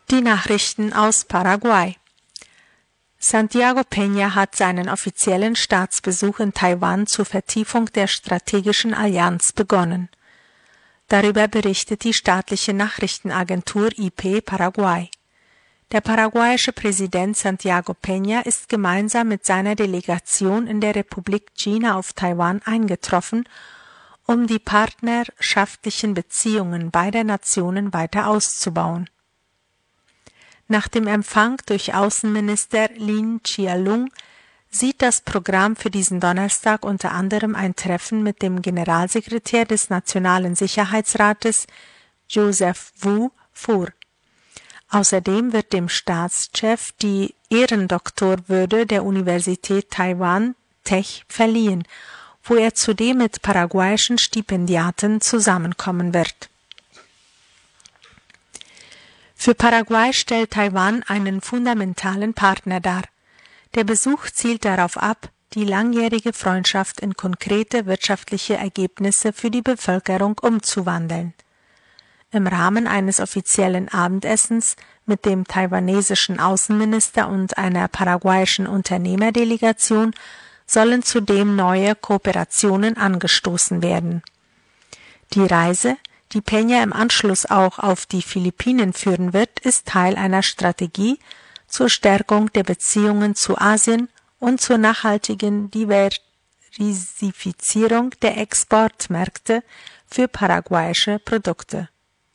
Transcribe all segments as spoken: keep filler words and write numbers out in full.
Die Nachrichten aus Paraguay. Santiago Peña hat seinen offiziellen Staatsbesuch in Taiwan zur Vertiefung der strategischen Allianz begonnen. Darüber berichtet die staatliche Nachrichtenagentur I P Paraguay. Der paraguayische Präsident Santiago Peña ist gemeinsam mit seiner Delegation in der Republik China auf Taiwan eingetroffen, um die partnerschaftlichen Beziehungen beider Nationen weiter auszubauen. Nach dem Empfang durch Außenminister Lin Chia-lung sieht das Programm für diesen Donnerstag unter anderem ein Treffen mit dem Generalsekretär des Nationalen Sicherheitsrates Joseph Wu vor. Außerdem wird dem Staatschef die Ehrendoktorwürde der Universität Taiwan Tech verliehen, wo er zudem mit paraguayischen Stipendiaten zusammenkommen wird. Für Paraguay stellt Taiwan einen fundamentalen Partner dar. Der Besuch zielt darauf ab, die langjährige Freundschaft in konkrete wirtschaftliche Ergebnisse für die Bevölkerung umzuwandeln. Im Rahmen eines offiziellen Abendessens mit dem taiwanesischen Außenminister und einer paraguayischen Unternehmerdelegation sollen zudem neue Kooperationen angestoßen werden. Die Reise, die Peña im Anschluss auch auf die Philippinen führen wird, ist Teil einer Strategie zur Stärkung der Beziehungen zu Asien und zur nachhaltigen Diversifizierung der Exportmärkte für paraguayische Produkte.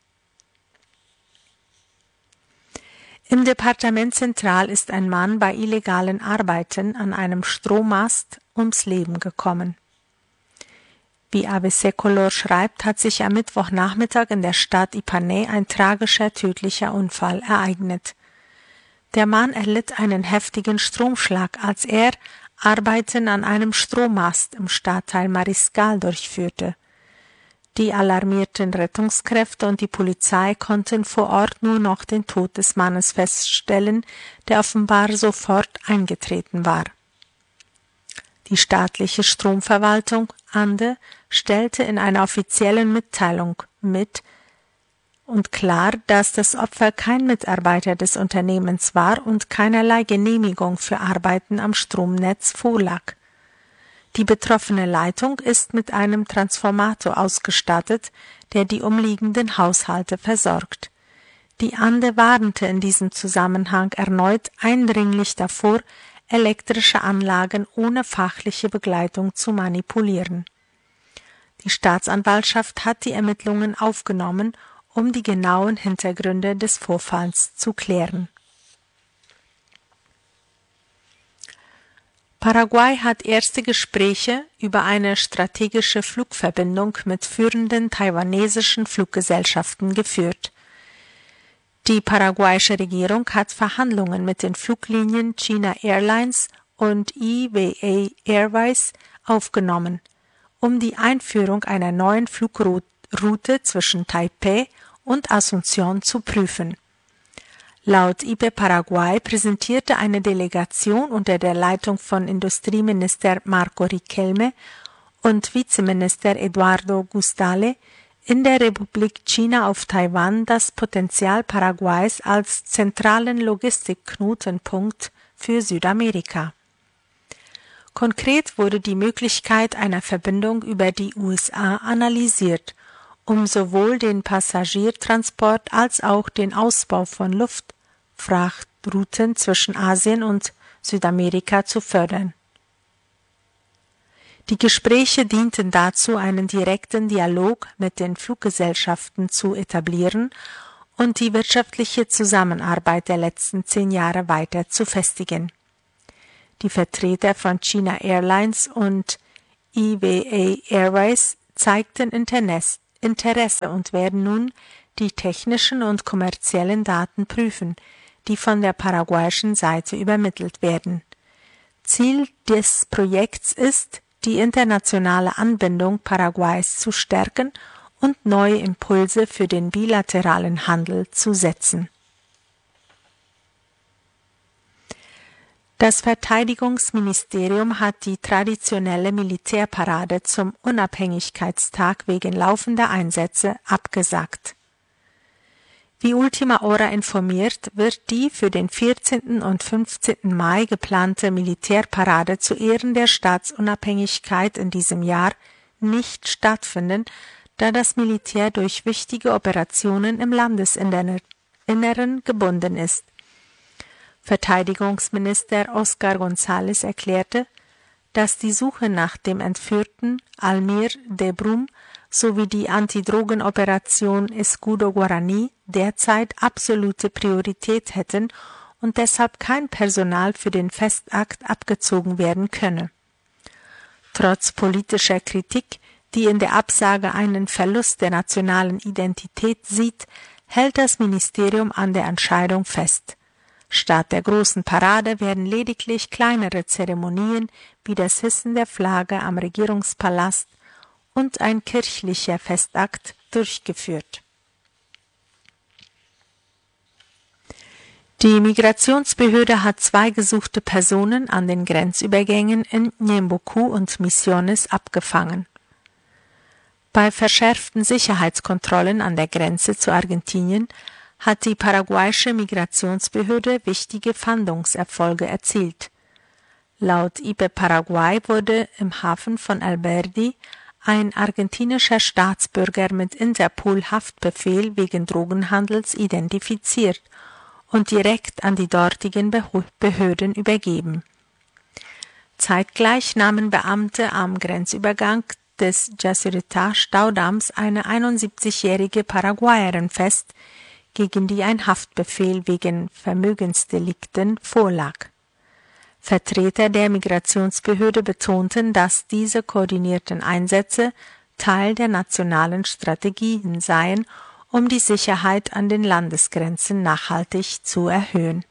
Im Departement Central ist ein Mann bei illegalen Arbeiten an einem Strommast ums Leben gekommen. Wie A B C Color schreibt, hat sich am Mittwochnachmittag in der Stadt Ipanema ein tragischer, tödlicher Unfall ereignet. Der Mann erlitt einen heftigen Stromschlag, als er Arbeiten an einem Strommast im Stadtteil Mariscal durchführte. Die alarmierten Rettungskräfte und die Polizei konnten vor Ort nur noch den Tod des Mannes feststellen, der offenbar sofort eingetreten war. Die staatliche Stromverwaltung Ande stellte in einer offiziellen Mitteilung mit und klar, dass das Opfer kein Mitarbeiter des Unternehmens war und keinerlei Genehmigung für Arbeiten am Stromnetz vorlag. Die betroffene Leitung ist mit einem Transformator ausgestattet, der die umliegenden Haushalte versorgt. Die Ande warnte in diesem Zusammenhang erneut eindringlich davor, elektrische Anlagen ohne fachliche Begleitung zu manipulieren. Die Staatsanwaltschaft hat die Ermittlungen aufgenommen, um die genauen Hintergründe des Vorfalls zu klären. Paraguay hat erste Gespräche über eine strategische Flugverbindung mit führenden taiwanesischen Fluggesellschaften geführt. Die paraguayische Regierung hat Verhandlungen mit den Fluglinien China Airlines und E V A Airways aufgenommen, um die Einführung einer neuen Flugroute zwischen Taipei und Asunción zu prüfen. Laut I P Paraguay präsentierte eine Delegation unter der Leitung von Industrieminister Marco Riquelme und Vizeminister Eduardo Gustale in der Republik China auf Taiwan das Potenzial Paraguays als zentralen Logistikknotenpunkt für Südamerika. Konkret wurde die Möglichkeit einer Verbindung über die U S A analysiert, um sowohl den Passagiertransport als auch den Ausbau von Luftfrachtrouten zwischen Asien und Südamerika zu fördern. Die Gespräche dienten dazu, einen direkten Dialog mit den Fluggesellschaften zu etablieren und die wirtschaftliche Zusammenarbeit der letzten zehn Jahre weiter zu festigen. Die Vertreter von China Airlines und E V A Airways zeigten Interesse und werden nun die technischen und kommerziellen Daten prüfen, die von der paraguayischen Seite übermittelt werden. Ziel des Projekts ist, die internationale Anbindung Paraguays zu stärken und neue Impulse für den bilateralen Handel zu setzen. Das Verteidigungsministerium hat die traditionelle Militärparade zum Unabhängigkeitstag wegen laufender Einsätze abgesagt. Wie Ultima Hora informiert, wird die für den vierzehnten und fünfzehnten Mai geplante Militärparade zu Ehren der Staatsunabhängigkeit in diesem Jahr nicht stattfinden, da das Militär durch wichtige Operationen im Landesinneren gebunden ist. Verteidigungsminister Oscar González erklärte, dass die Suche nach dem entführten Almir de Brum sowie die Antidrogenoperation Escudo Guaraní derzeit absolute Priorität hätten und deshalb kein Personal für den Festakt abgezogen werden könne. Trotz politischer Kritik, die in der Absage einen Verlust der nationalen Identität sieht, hält das Ministerium an der Entscheidung fest. Statt der großen Parade werden lediglich kleinere Zeremonien wie das Hissen der Flagge am Regierungspalast und ein kirchlicher Festakt durchgeführt. Die Migrationsbehörde hat zwei gesuchte Personen an den Grenzübergängen in Ñembucú und Misiones abgefangen. Bei verschärften Sicherheitskontrollen an der Grenze zu Argentinien hat die paraguayische Migrationsbehörde wichtige Fahndungserfolge erzielt. Laut I P E Paraguay wurde im Hafen von Alberdi ein argentinischer Staatsbürger mit Interpol-Haftbefehl wegen Drogenhandels identifiziert und direkt an die dortigen Behörden übergeben. Zeitgleich nahmen Beamte am Grenzübergang des Yacyretá-Staudamms eine einundsiebzigjährige Paraguayerin fest, gegen die ein Haftbefehl wegen Vermögensdelikten vorlag. Vertreter der Migrationsbehörde betonten, dass diese koordinierten Einsätze Teil der nationalen Strategien seien, um die Sicherheit an den Landesgrenzen nachhaltig zu erhöhen.